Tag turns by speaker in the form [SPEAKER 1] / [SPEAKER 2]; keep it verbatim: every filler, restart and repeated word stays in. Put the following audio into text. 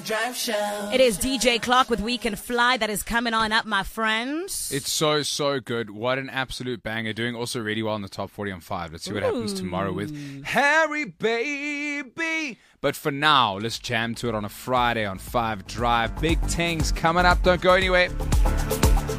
[SPEAKER 1] Drive Show.
[SPEAKER 2] It is D J Clark with We Can Fly that is coming on up, my friends.
[SPEAKER 3] It's so, so good. What an absolute banger. Doing also really well in the top forty on five. Let's see what happens tomorrow with Harry Baby. But for now, let's jam to it on a Friday on five Drive. Big things coming up. Don't go anywhere.